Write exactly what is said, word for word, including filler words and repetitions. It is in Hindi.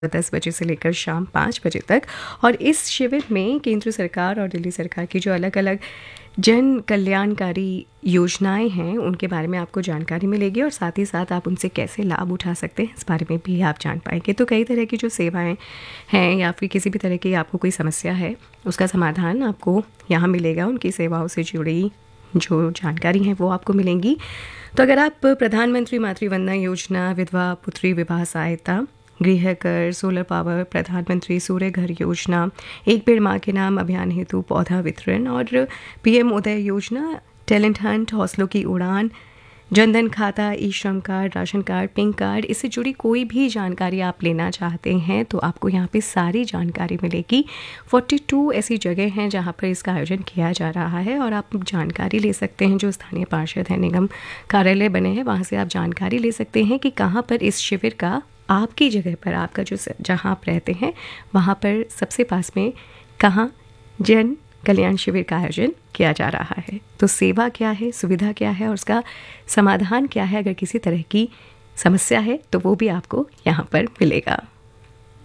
दस बजे से लेकर शाम पाँच बजे तक। और इस शिविर में केंद्र सरकार और दिल्ली सरकार की जो अलग अलग जन कल्याणकारी योजनाएं हैं उनके बारे में आपको जानकारी मिलेगी और साथ ही साथ आप उनसे कैसे लाभ उठा सकते हैं इस बारे में भी आप जान पाएंगे। तो कई तरह की जो सेवाएं हैं या फिर किसी भी तरह की आपको कोई समस्या है उसका समाधान आपको यहाँ मिलेगा। उनकी सेवाओं से जुड़ी जो जानकारी है वो आपको मिलेंगी। तो अगर आप प्रधानमंत्री मातृवंदना योजना, विधवा पुत्री विवाह सहायता, गृह कर, सोलर पावर, प्रधानमंत्री सूर्य घर योजना, एक पेड़ माँ के नाम अभियान हेतु पौधा वितरण और पीएम उदय योजना, टैलेंट हंट, हौसलों की उड़ान, जनधन खाता, ई श्रम card, ration card, pink card, इससे जुड़ी कोई भी जानकारी आप लेना चाहते हैं तो आपको यहाँ पे सारी जानकारी मिलेगी। बयालीस ऐसी जगह हैं जहाँ पर इसका आयोजन किया जा रहा है और आप जानकारी ले सकते हैं। जो स्थानीय पार्षद हैं, निगम कार्यालय बने हैं, वहाँ से आप जानकारी ले सकते हैं कि कहाँ पर इस शिविर का आपकी जगह पर, आपका जो जहाँ आप रहते हैं वहाँ पर सबसे पास में कहाँ जन कल्याण शिविर का आयोजन किया जा रहा है। तो सेवा क्या है, सुविधा क्या है और उसका समाधान क्या है, अगर किसी तरह की समस्या है तो वो भी आपको यहाँ पर मिलेगा।